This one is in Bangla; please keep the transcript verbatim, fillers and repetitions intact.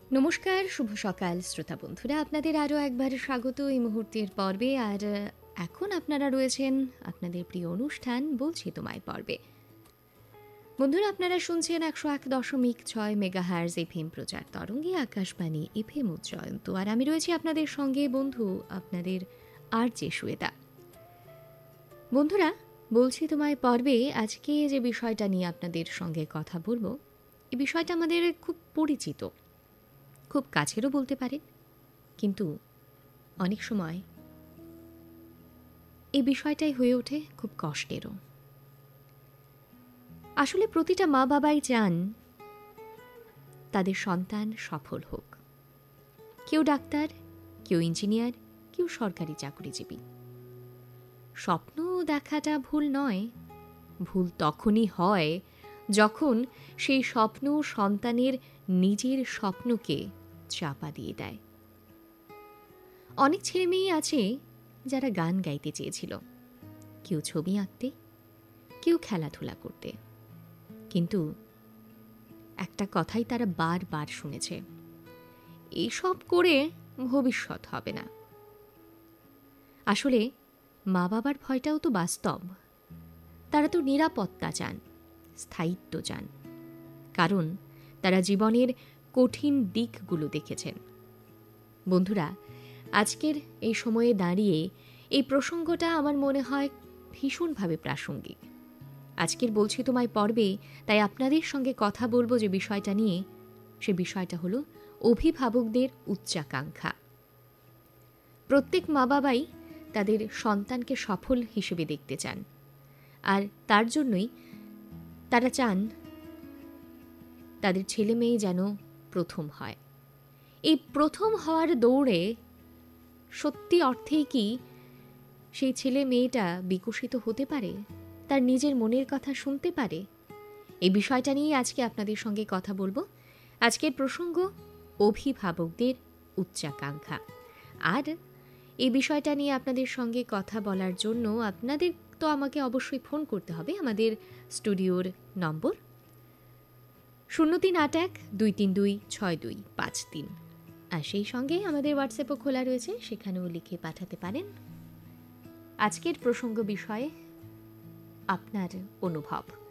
নমস্কার, শুভ সকাল শ্রোতা বন্ধুরা, আপনাদের আরও একবার স্বাগত এই মুহূর্তের পর্বে। আর এখন আপনারা রয়েছেন আপনাদের প্রিয় অনুষ্ঠান বলছি তোমায় পর্বে। বন্ধুরা, আপনারা শুনছেন একশো এক দশমিক ছয় মেগাহার্জ এফএম প্রচার তরঙ্গে আকাশবাণী এফএম উজ্জয়ন্ত। আর আমি রয়েছি আপনাদের সঙ্গে বন্ধু, আপনাদের আর যে শ্বেতা। বন্ধুরা, বলছি তোমায় পর্বে আজকে যে বিষয়টা নিয়ে আপনাদের সঙ্গে কথা বলবো, এই বিষয়টা আমাদের খুব পরিচিত, খুব কাছেরও বলতে পারেন, কিন্তু অনেক সময় এই বিষয়টাই হয়ে ওঠে খুব কষ্টেরও। আসলে প্রতিটা মা বাবাই চান তাদের সন্তান সফল হোক। কেউ ডাক্তার, কেউ ইঞ্জিনিয়ার, কেউ সরকারি চাকরিজীবী। স্বপ্ন দেখাটা ভুল নয়, ভুল তখনই হয় যখন সেই স্বপ্ন সন্তানের নিজের স্বপ্নকে চাপা দিয়ে দেয়। অনেক ছেলে মেয়ে আছে যারা গান গাইতে চেয়েছিল, কেউ ছবি আঁকতে, কেউ খেলাধুলা করতে, কিন্তু একটা কথাই তারা বারবার শুনেছে, এইসব করে ভবিষ্যৎ হবে না। আসলে মা বাবার ভয়টাও তো বাস্তব। তারা তো নিরাপত্তা চান, স্থায়িত্ব চান, কারণ তারা জীবনের কঠিন দিকগুলো দেখেছেন। বন্ধুরা, আজকের এই সময়ে দাঁড়িয়ে এই প্রসঙ্গটা আমার মনে হয় ভীষণভাবে প্রাসঙ্গিক। আজকের বলছি তোমায় পর্বে তাই আপনাদের সঙ্গে কথা বলবো যে বিষয়টা নিয়ে, সে বিষয়টা হলো অভিভাবকদের উচ্চাকাঙ্ক্ষা। প্রত্যেক মা বাবাই তাদের সন্তানকে সফল হিসেবে দেখতে চান, আর তার জন্যই তারা চান তাদের ছেলে মেয়ে যেন প্রথম হয়। এই প্রথম হওয়ার দৌড়ে সত্যি অর্থেই কি সেই ছেলে মেয়েটা বিকশিত হতে পারে, তার নিজের মনের কথা শুনতে পারে? এই বিষয়টা নিয়ে আজকে আপনাদের সঙ্গে কথা বলবো। আজকের প্রসঙ্গ অভিভাবকদের উচ্চাকাঙ্ক্ষা। আর এই বিষয়টা নিয়ে আপনাদের সঙ্গে কথা বলার জন্য আপনাদের তো আমাকে অবশ্যই ফোন করতে হবে। আমাদের স্টুডিওর নম্বর শূন্য তিন আট এক দুই তিন দুই ছয় দুই পাঁচ তিন, আর সেই সঙ্গে আমাদের হোয়াটসঅ্যাপও খোলা রয়েছে, সেখানেও লিখে পাঠাতে পারেন আজকের প্রসঙ্গ বিষয়ে আপনার অনুভব।